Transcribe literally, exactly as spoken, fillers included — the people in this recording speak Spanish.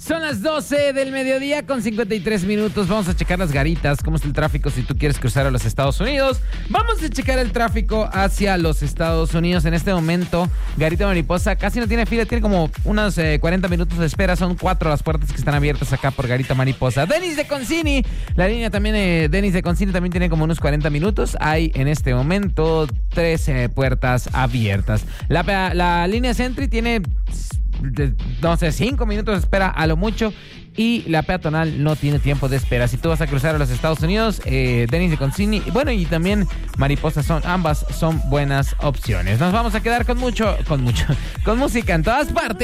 Son las doce del mediodía con cincuenta y tres minutos. Vamos a checar las garitas, cómo está el tráfico si tú quieres cruzar a los Estados Unidos. Vamos a checar el tráfico hacia los Estados Unidos. En este momento, Garita Mariposa casi no tiene fila, tiene como unos eh, cuarenta minutos de espera. Son cuatro las puertas que están abiertas acá por Garita Mariposa. Denis de Concini, la línea también, eh, Denis de Concini también tiene como unos cuarenta minutos. Hay en este momento tres eh, puertas abiertas. La, la línea Sentry tiene... De, no sé, cinco minutos de espera a lo mucho. Y la peatonal no tiene tiempo de espera. Si tú vas a cruzar a los Estados Unidos, eh, Denis de Concini, bueno, y también Mariposa, son ambas son buenas opciones. Nos vamos a quedar con mucho, con mucho, con música en todas partes.